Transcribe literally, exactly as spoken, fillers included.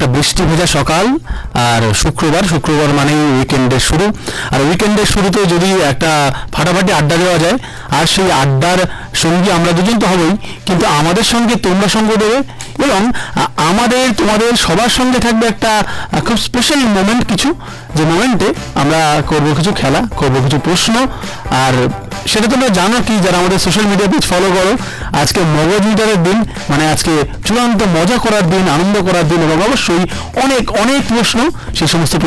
একটা বৃষ্টি ভেজা সকাল আর শুক্রবার শুক্রবার মানেই উইকেন্ডের শুরু। আর উইকেন্ডের শুরুতে যদি একটা ফাটাফাটি আড্ডা দেওয়া যায়, আর সেই আড্ডার সঙ্গী আমরা দুজন তো হবই, কিন্তু আমাদের সঙ্গে তোমরা সঙ্গ দেবে এবং আমাদের তোমাদের সবার সঙ্গে থাকবে একটা খুব স্পেশাল মোমেন্ট, কিছু যে মোমেন্টে আমরা করবো কিছু খেলা, করবো কিছু প্রশ্ন। আর সেটা তোমরা জানো কি, যারা আমাদের সোশ্যাল মিডিয়া পেজ ফলো করো, আজকে মগজ মিটারের দিন, মানে আজকে চূড়ান্ত মজা করার দিন, আনন্দ করার দিন এবং অবশ্যই অনেক অনেক প্রশ্ন, সেই সমস্ত